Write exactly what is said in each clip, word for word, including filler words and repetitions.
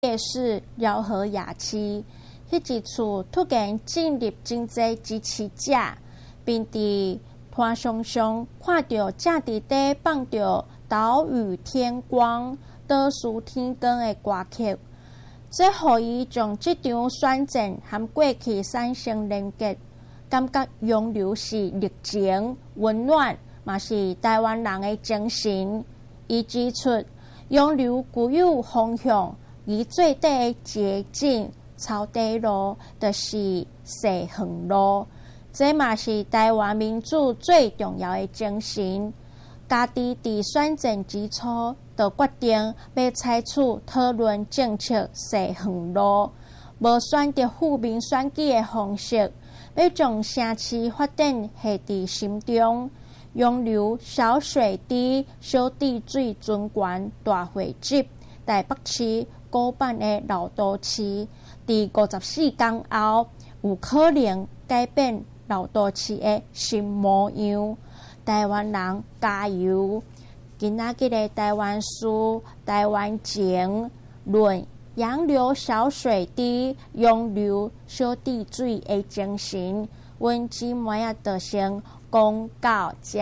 夜市饶河夜市，迄一处突然进入真济支持者，并伫摊上上看到正伫底放着岛屿天光、倒数天光的歌曲，这互伊将即场选战和过去产生连结，感觉洋流是热情、温暖，嘛是台湾人的精神。伊指出，洋流具有方向，而最底的捷径、草地路，就是细横路。这嘛是台湾民主最重要的精神。家己伫选战之初，就决定要采取讨论政策细横路，无选择负面选举的方式，要将城市发展下伫心中。洋流小水滴、小地水尊悬大汇集，台北市古板的老都市，伫五十四天后，有可能改变老都市的新模样。台湾人加油！今仔日的台湾书、台湾情论洋流小水滴、洋流小地水的精神，阮姊妹啊，就先讲到这。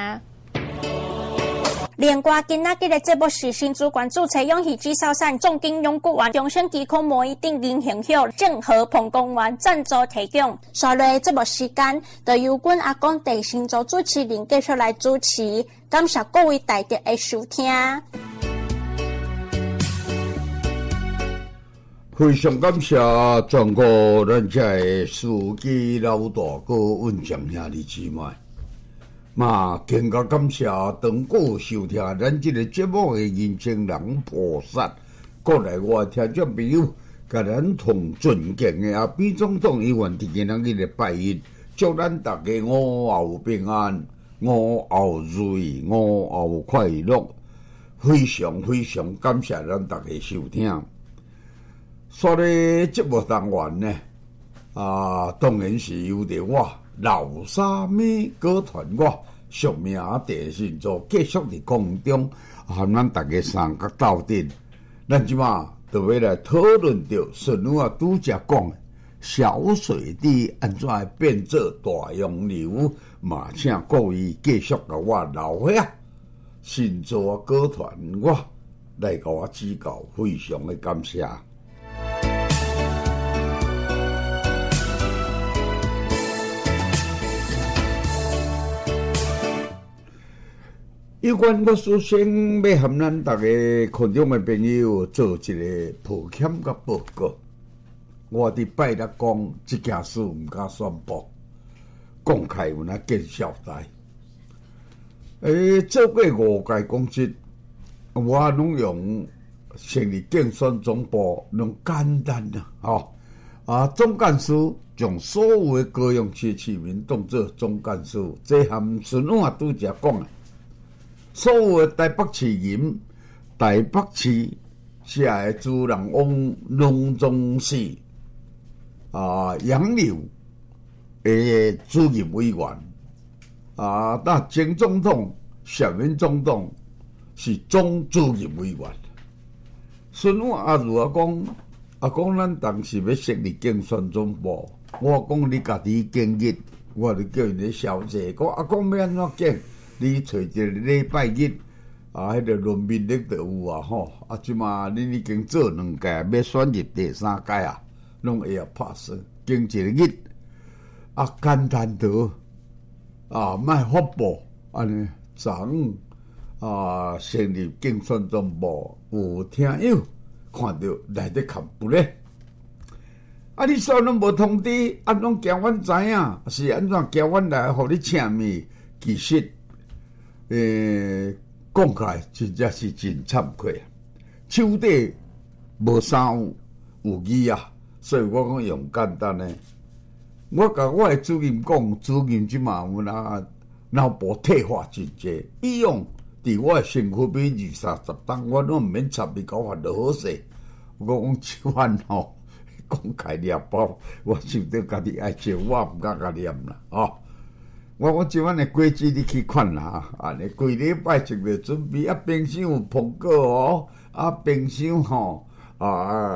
连瓜今仔日的节目是新主管注册永续制造厂总经永固员中生技科模一定银行hiệu正和彭公园赞助提供。下来节目时间，就由阮阿公第新组主持人继续来主持，感谢各位大德的收听。 非常感谢全国咱遮的司机老大哥阮丈兄弟姊妹。嘛，更加感谢长久收听咱这个节目的人情人菩萨，过来我听众朋友，甲咱同尊敬的阿扁总统议员伫今仔日的拜一，祝咱大家午后平安，午后如意，午后快乐。非常非常感谢咱大家收听。所以节目单元呢，啊，当然是由着我老三妹歌团我。俗名地信做继续伫空中，和咱大家三角斗阵。咱即马就要来讨论着顺女啊拄则讲小水滴安怎会变做大洋流，嘛请各位继续甲我留下信做歌团我来甲我指教，非常的感谢。有关我首先要和咱大家群众的朋友做一个抱歉甲报告。我伫拜六讲这件事毋敢宣布，公开有那见笑台。诶，做过五届公职，我拢用成立竞选总部，拢简单啊，吼啊，总干事将所有的高雄市市民当作总干事，这含孙女啊拄则讲的。所有的台北市人、台北市下的主人翁、龙总市啊、杨柳的主任委员啊，那前总统、现任总统是总主任委员。孙女阿如啊讲，啊讲咱当时要成立竞选总部，我讲你家己建议，我就叫因咧小姐讲，啊讲要安怎建？你找一个礼拜日啊，迄、那个论民力就有啊吼，啊即嘛恁已经做两届，要选入第三届啊，拢会晓拍算，经一个日啊简单得啊，卖发布安尼，昨昏啊成立竞选总部，有听友看到来得看不咧？啊，你所拢无通知，啊拢叫阮知影，是安怎叫阮来互你请面？其实。诶，讲起来真正是真惭愧啊！手底无衫有，有语啊，所以我讲用简单诶。我甲我诶主任讲，主任即嘛有那脑部退化真济，伊用伫我诶身躯边二三十档，我拢毋免插你搞法就好势。我讲即番吼，讲开念包，我想着家己爱笑，我毋敢甲念啦，哦。我我即晚的果子你去看啦，啊！你规礼拜就要准备啊，冰箱有苹果哦，啊，冰箱吼啊。